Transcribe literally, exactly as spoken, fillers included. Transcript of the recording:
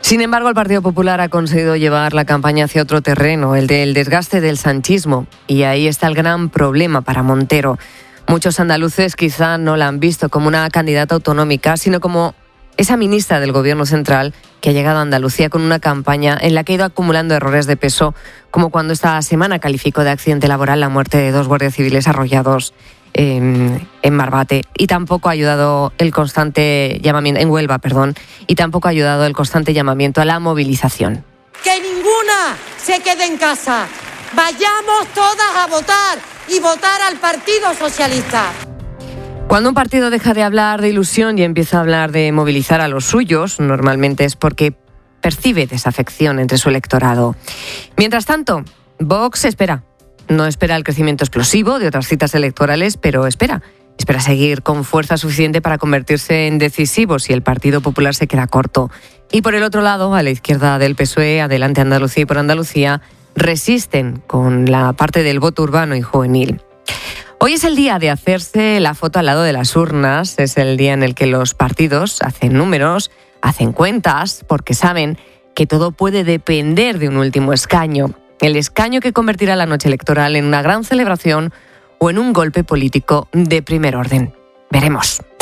Sin embargo, el Partido Popular ha conseguido llevar la campaña hacia otro terreno, el del desgaste del sanchismo. Y ahí está el gran problema para Montero. Muchos andaluces quizá no la han visto como una candidata autonómica, sino como esa ministra del Gobierno central que ha llegado a Andalucía con una campaña en la que ha ido acumulando errores de peso, como cuando esta semana calificó de accidente laboral la muerte de dos guardias civiles arrollados en, en Barbate. Y tampoco ha ayudado el constante llamamiento, en Huelva, perdón, y tampoco ha ayudado el constante llamamiento a la movilización. Que ninguna se quede en casa. Vayamos todas a votar y votar al Partido Socialista. Cuando un partido deja de hablar de ilusión y empieza a hablar de movilizar a los suyos, normalmente es porque percibe desafección entre su electorado. Mientras tanto, Vox espera. No espera el crecimiento explosivo de otras citas electorales, pero espera. Espera seguir con fuerza suficiente para convertirse en decisivo si el Partido Popular se queda corto. Y por el otro lado, a la izquierda del P S O E, Adelante Andalucía y Por Andalucía, resisten con la parte del voto urbano y juvenil. Hoy es el día de hacerse la foto al lado de las urnas, es el día en el que los partidos hacen números, hacen cuentas, porque saben que todo puede depender de un último escaño, el escaño que convertirá la noche electoral en una gran celebración o en un golpe político de primer orden. Veremos.